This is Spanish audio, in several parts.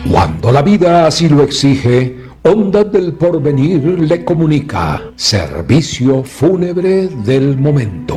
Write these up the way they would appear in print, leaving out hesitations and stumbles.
Cuando la vida así lo exige, Ondas del Porvenir le comunica servicio fúnebre del momento.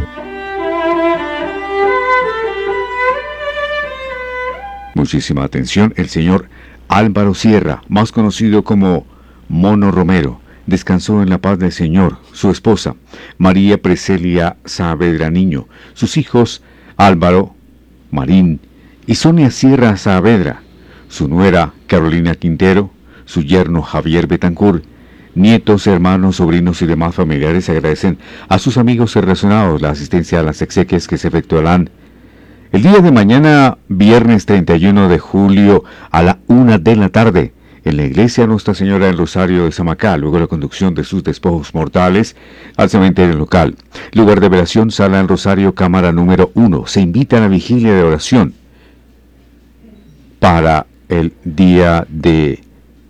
Muchísima atención, el señor Álvaro Sierra, más conocido como Mono Romero, descansó en la paz del Señor. Su esposa, María Preselia Saavedra Niño, sus hijos Álvaro, Marín y Sonia Sierra Saavedra, su nuera Carolina Quintero, su yerno Javier Betancourt, nietos, hermanos, sobrinos y demás familiares agradecen a sus amigos y relacionados la asistencia a las exequias que se efectuarán el día de mañana, viernes 31 de julio, a la 1 de la tarde, en la iglesia Nuestra Señora del Rosario de Samacá, luego de la conducción de sus despojos mortales al cementerio local. Lugar de velación, Sala del Rosario, cámara número 1. Se invita a la vigilia de oración para el día de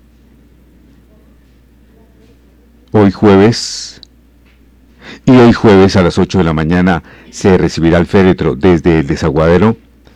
hoy jueves. Y hoy jueves a las 8 de la mañana se recibirá el féretro desde el desaguadero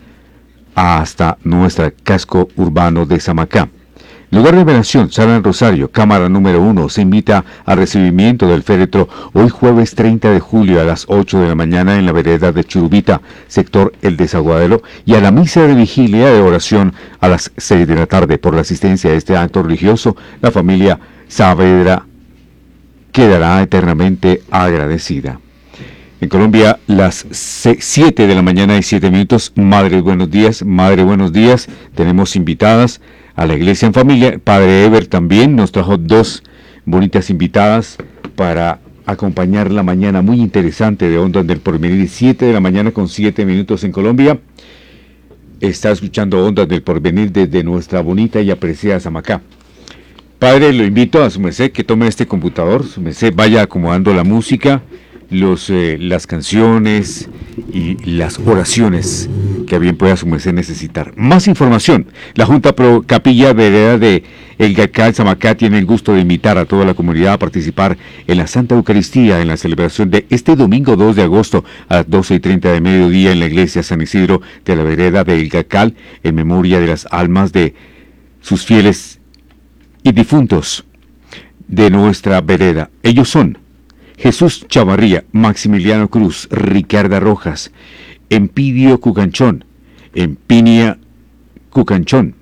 hasta nuestro casco urbano de Samacá. Lugar de velación, Sala del Rosario, cámara número 1. Se invita al recibimiento del féretro hoy jueves 30 de julio a las 8 de la mañana en la vereda de Churubita, sector El Desaguadero, y a la misa de vigilia de oración a las 6 de la tarde. Por la asistencia a este acto religioso, la familia Saavedra quedará eternamente agradecida. En Colombia, las 7 de la mañana y 7 minutos. Madre, buenos días. Madre, buenos días. Tenemos invitadas a la iglesia en familia. Padre Ever también nos trajo 2 bonitas invitadas para acompañar la mañana muy interesante de Ondas del Porvenir. 7 de la mañana con 7 minutos en Colombia. Está escuchando Ondas del Porvenir desde nuestra bonita y apreciada Samacá. Padre, lo invito a su merced que tome este computador, su merced vaya acomodando la música, las canciones y las oraciones que bien pueda su merced necesitar. Más información. La Junta Pro Capilla Vereda de El Gacal Samacá tiene el gusto de invitar a toda la comunidad a participar en la Santa Eucaristía en la celebración de este domingo 2 de agosto a las 12:30 de mediodía en la iglesia San Isidro de la Vereda de El Gacal, en memoria de las almas de sus fieles y difuntos de nuestra vereda. Ellos son Jesús Chavarría, Maximiliano Cruz, Ricarda Rojas, Empidio Cucanchón, Empinia Cucanchón,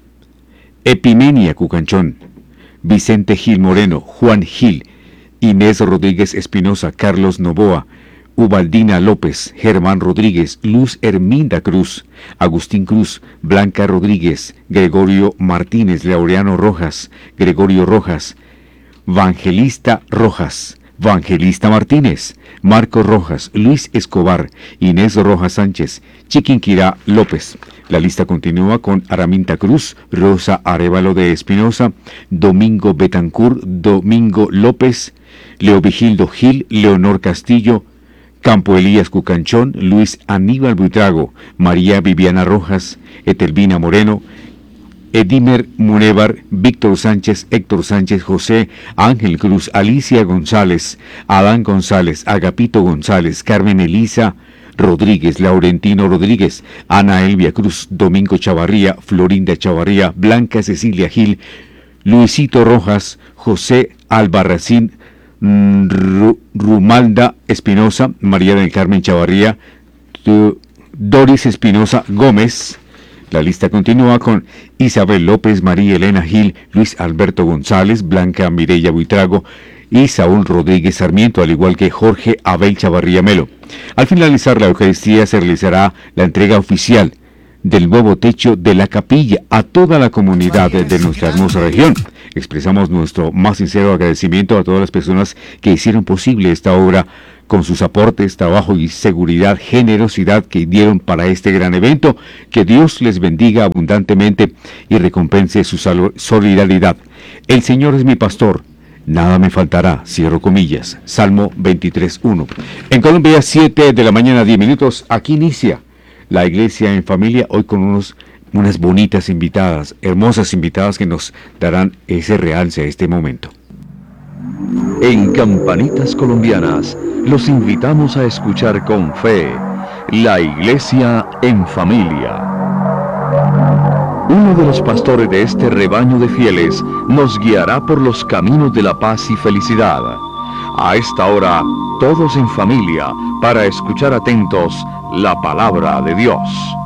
Epimenia Cucanchón, Vicente Gil Moreno, Juan Gil, Inés Rodríguez Espinosa, Carlos Novoa, Ubaldina López, Germán Rodríguez, Luz Herminda Cruz, Agustín Cruz, Blanca Rodríguez, Gregorio Martínez, Laureano Rojas, Gregorio Rojas, Vangelista Rojas, Vangelista Martínez, Marco Rojas, Luis Escobar, Inés Rojas Sánchez, Chiquinquirá López. La lista continúa con Araminta Cruz, Rosa Arévalo de Espinosa, Domingo Betancourt, Domingo López, Leovigildo Gil, Leonor Castillo, Campo Elías Cucanchón, Luis Aníbal Buitrago, María Viviana Rojas, Etelvina Moreno, Edimer Munevar, Víctor Sánchez, Héctor Sánchez, José Ángel Cruz, Alicia González, Adán González, Agapito González, Carmen Elisa Rodríguez, Laurentino Rodríguez, Ana Elvia Cruz, Domingo Chavarría, Florinda Chavarría, Blanca Cecilia Gil, Luisito Rojas, José Albarracín, Rumalda Espinosa, María del Carmen Chavarría, Doris Espinosa Gómez. La lista continúa con Isabel López, María Elena Gil, Luis Alberto González, Blanca Mireya Buitrago y Saúl Rodríguez Sarmiento, al igual que Jorge Abel Chavarría Melo. Al finalizar la Eucaristía se realizará la entrega oficial del nuevo techo de la capilla a toda la comunidad de nuestra hermosa región. Expresamos nuestro más sincero agradecimiento a todas las personas que hicieron posible esta obra con sus aportes, trabajo y seguridad, generosidad que dieron para este gran evento. Que Dios les bendiga abundantemente y recompense su solidaridad. El Señor es mi pastor, nada me faltará, cierro comillas. Salmo 23:1. En Colombia, 7 de la mañana, 10 minutos. Aquí inicia la iglesia en familia, hoy con unas bonitas invitadas, hermosas invitadas que nos darán ese realce a este momento. En Campanitas Colombianas, los invitamos a escuchar con fe la iglesia en familia. uno de los pastores de este rebaño de fieles nos guiará por los caminos de la paz y felicidad. A esta hora, todos en familia, para escuchar atentos la palabra de Dios.